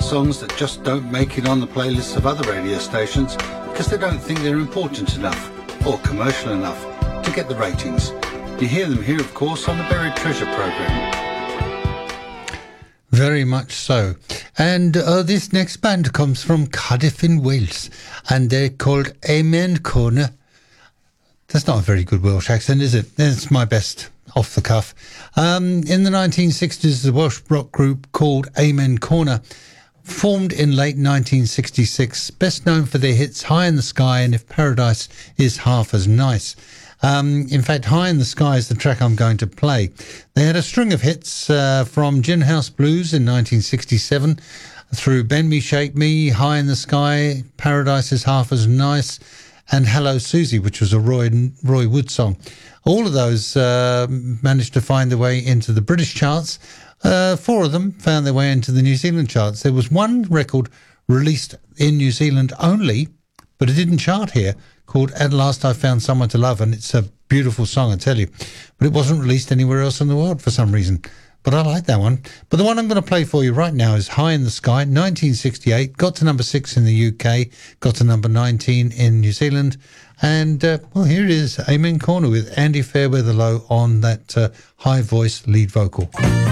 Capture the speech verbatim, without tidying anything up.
songs that just don't make it on the playlists of other radio stations because they don't think they're important enough or commercial enough to get the ratings. You hear them here, of course, on the Buried Treasure programme. Very much so. And uh, this next band comes from Cardiff in Wales, and they're called Amen Corner. That's not a very good Welsh accent, is it? It's my best off the cuff. Um, in the nineteen sixties, the Welsh rock group called Amen Corner formed in late nineteen sixty-six, best known for their hits High in the Sky and If Paradise Is Half as Nice. Um, in fact, High in the Sky is the track I'm going to play. They had a string of hits uh, from Gin House Blues in nineteen sixty-seven through Bend Me, Shake Me, High in the Sky, Paradise Is Half as Nice, and Hello Susie, which was a Roy, Roy Wood song. All of those uh, managed to find their way into the British charts. Uh, four of them found their way into the New Zealand charts. There was one record released in New Zealand only, but it didn't chart here, called At Last I Found Someone to Love, and it's a beautiful song, I tell you. But it wasn't released anywhere else in the world for some reason. But I like that one. But the one I'm going to play for you right now is High in the Sky, nineteen sixty-eight, got to number six in the U K, got to number nineteen in New Zealand. And, uh, well, here it is, Amen Corner with Andy Fairweather Low on that uh, high voice lead vocal.